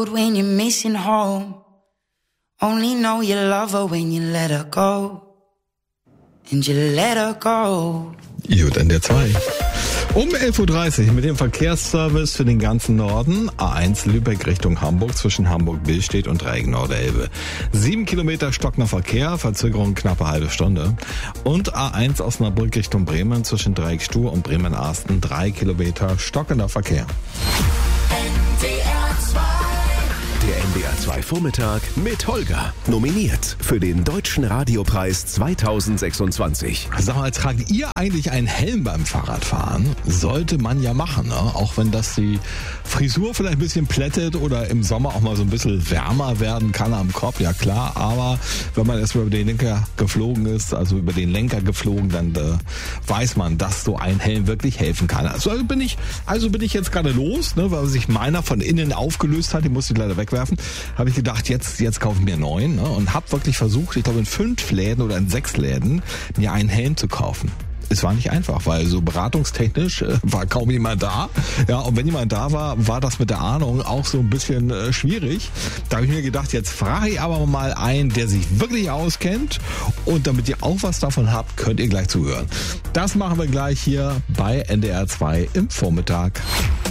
road when you're missing home. Only know you love her when you let her go. And you let her go. Gut, NDR 2. Um 11.30 Uhr mit dem Verkehrsservice für den ganzen Norden. A1 Lübeck Richtung Hamburg zwischen Hamburg-Billstedt und Dreieck-Nordelbe. 7 Kilometer stockender Verkehr, Verzögerung knappe halbe Stunde. Und A1 Osnabrück Richtung Bremen zwischen Dreieck-Stuhr und Bremen-Arsten 3 Kilometer stockender Verkehr. Der NDR 2 Vormittag mit Holger. Nominiert für den Deutschen Radiopreis 2026. Sag mal, tragt ihr eigentlich einen Helm beim Fahrradfahren? Sollte man ja machen, ne? Auch wenn das die Frisur vielleicht ein bisschen plättet oder im Sommer auch mal so ein bisschen wärmer werden kann am Kopf, ja klar. Aber wenn man erst über den Lenker geflogen ist, dann weiß man, dass so ein Helm wirklich helfen kann. Also bin ich jetzt gerade los, ne, weil sich meiner von innen aufgelöst hat, den musste ich leider wegwerfen. Habe ich gedacht, jetzt kaufe ich mir einen neuen, ne, und habe wirklich versucht, ich glaube in 5 Läden oder in 6 Läden mir einen Helm zu kaufen. Es war nicht einfach, weil so beratungstechnisch war kaum jemand da. Ja, und wenn jemand da war, war das mit der Ahnung auch so ein bisschen schwierig. Da habe ich mir gedacht, jetzt frage ich aber mal einen, der sich wirklich auskennt. Und damit ihr auch was davon habt, könnt ihr gleich zuhören. Das machen wir gleich hier bei NDR 2 im Vormittag.